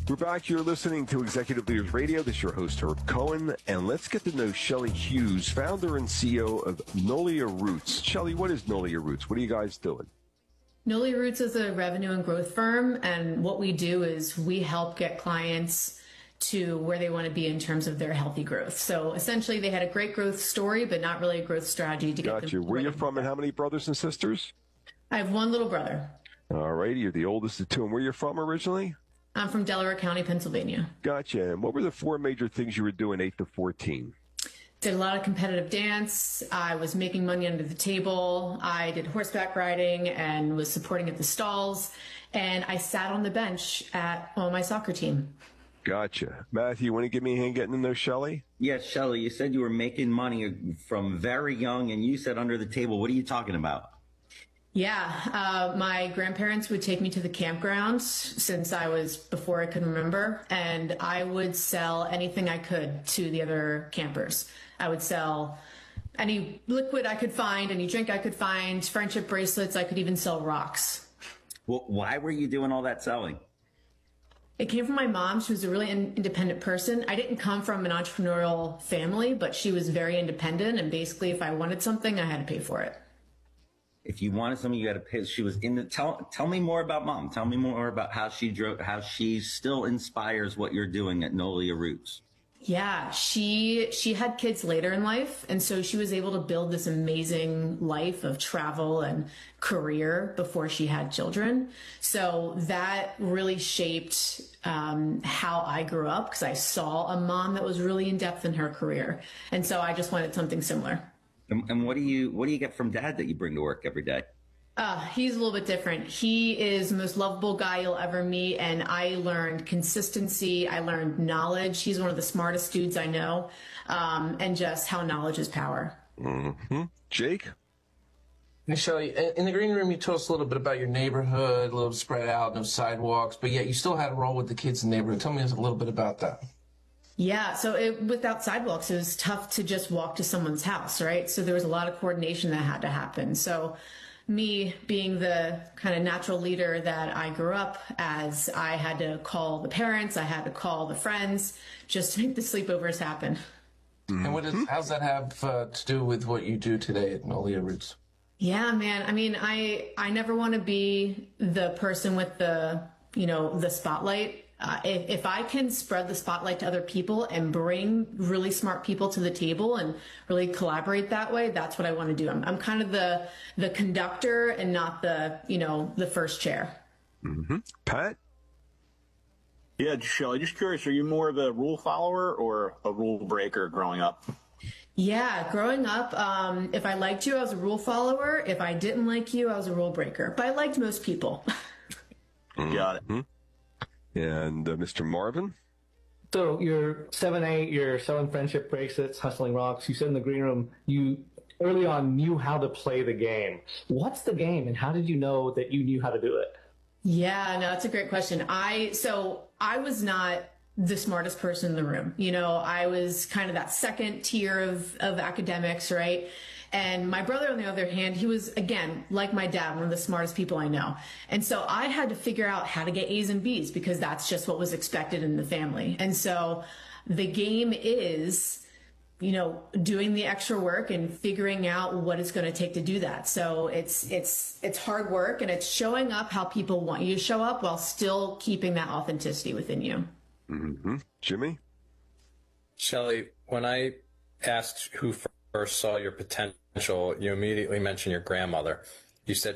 We're back. You're listening to Executive Leaders Radio. This is your host, Herb Cohen. And let's get to know Shelly Hughes, founder and CEO of Nolia Roots. Shelly, what is Nolia Roots? What are you guys doing? Nolia Roots is a revenue and growth firm. And what we do is we help get clients to where they want to be in terms of their healthy growth. So essentially, they had a great growth story, but not really a growth strategy to get them. Gotcha. Where are you from and how many brothers and sisters? I have one little brother. All right. You're the oldest of two. And where you're from originally? I'm from Delaware County, Pennsylvania. Gotcha. And what were the four major things you were doing 8 to 14? Did a lot of competitive dance. I was making money under the table. I did horseback riding and was supporting at the stalls. And I sat on the bench on my soccer team. Gotcha. Matthew, you want to give me a hand getting to know Shelly? Yes, Shelly, you said you were making money from very young, and you said under the table. What are you talking about? Yeah, my grandparents would take me to the campgrounds since before I could remember, and I would sell anything I could to the other campers. I would sell any liquid I could find, any drink I could find, friendship bracelets. I could even sell rocks. Well, why were you doing all that selling? It came from my mom. She was a really independent person. I didn't come from an entrepreneurial family, but she was very independent, and basically if I wanted something, I had to pay for it. If you wanted something, you had to pay. She was in the. Tell me more about Mom. Tell me more about how she still inspires what you're doing at Nolia Roots. Yeah, she had kids later in life, and so she was able to build this amazing life of travel and career before she had children. So that really shaped how I grew up, because I saw a mom that was really in depth in her career, and so I just wanted something similar. And what do you get from Dad that you bring to work every day? He's a little bit different. He is the most lovable guy you'll ever meet. And I learned consistency. I learned knowledge. He's one of the smartest dudes I know. And just how knowledge is power. Mm-hmm. Jake? Hey, Shelly, in the green room, you told us a little bit about your neighborhood, a little spread out, no sidewalks, but yet you still had a role with the kids in the neighborhood. Tell me a little bit about that. Yeah, so without sidewalks, it was tough to just walk to someone's house, right? So there was a lot of coordination that had to happen. So me being the kind of natural leader that I grew up as, I had to call the parents, I had to call the friends just to make the sleepovers happen. And how's that have to do with what you do today at Nolia Roots? Yeah, man. I mean, I never want to be the person with the spotlight. If I can spread the spotlight to other people and bring really smart people to the table and really collaborate that way, that's what I want to do. I'm kind of the conductor and not the first chair. Mm-hmm. Pat? Yeah, Shelly, just curious, are you more of a rule follower or a rule breaker growing up? Yeah, growing up, if I liked you, I was a rule follower. If I didn't like you, I was a rule breaker. But I liked most people. Got it. Mm-hmm. And Mr. Marvin? So you're 7'8", you're selling friendship bracelets, hustling rocks. You said in the green room you early on knew how to play the game. What's the game, and how did you know that you knew how to do it? Yeah, no, that's a great question. I was not the smartest person in the room. I was kind of that second tier of academics, right? And my brother, on the other hand, he was, again, like my dad, one of the smartest people I know. And so I had to figure out how to get A's and B's because that's just what was expected in the family. And so the game is, doing the extra work and figuring out what it's going to take to do that. So it's hard work, and it's showing up how people want you to show up while still keeping that authenticity within you. Mm-hmm. Jimmy? Shelly, when I asked who first saw your potential, you immediately mentioned your grandmother. You said